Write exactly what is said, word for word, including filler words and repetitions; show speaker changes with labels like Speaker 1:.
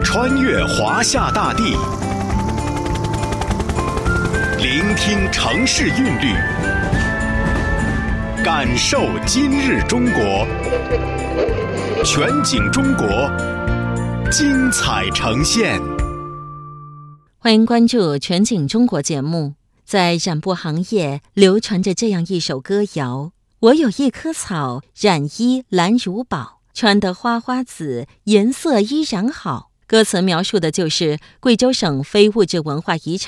Speaker 1: 穿越华夏大地，聆听城市韵律，感受今日中国。全景中国，精彩呈现。
Speaker 2: 欢迎关注全景中国节目。在染布行业流传着这样一首歌谣：我有一棵草，染衣蓝如宝，穿得花花紫，颜色依然好。歌词描述的就是贵州省非物质文化遗产